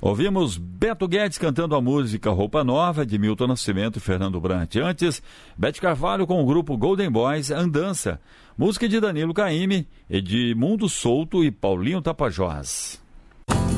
Ouvimos Beto Guedes cantando a música Roupa Nova, de Milton Nascimento e Fernando Brant. Antes, Beth Carvalho com o grupo Golden Boys, Andança. Música de Danilo Caymmi, Edmundo Souto e Paulinho Tapajós.